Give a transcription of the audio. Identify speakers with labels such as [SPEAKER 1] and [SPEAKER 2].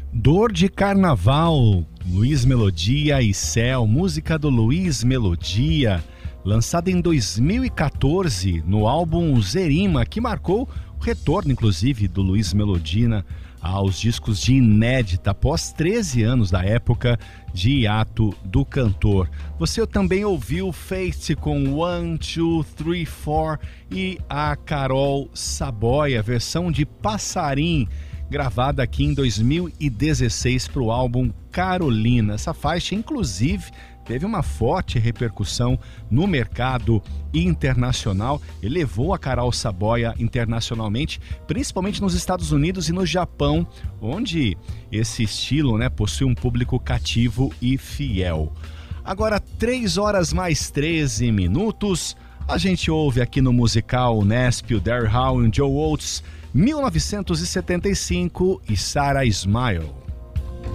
[SPEAKER 1] Dor de Carnaval, Luiz Melodia e Céu, música do Luiz Melodia, lançada em 2014 no álbum Zerima, que marcou o retorno, inclusive, do Luiz Melodia aos discos de inédita, após 13 anos da época de hiato do cantor. Você também ouviu Faith com 1, 2, 3, 4 e a Carol Saboia, versão de Passarim, gravada aqui em 2016 para o álbum Carolina. Essa faixa, inclusive, teve uma forte repercussão no mercado internacional e levou a Carol Saboia internacionalmente, principalmente nos Estados Unidos e no Japão, onde esse estilo, possui um público cativo e fiel. Agora, 3 horas mais 13 minutos, a gente ouve aqui no musical Nesp, o Daryl Hall e o Joe Oates, 1975 e Sarah Smile.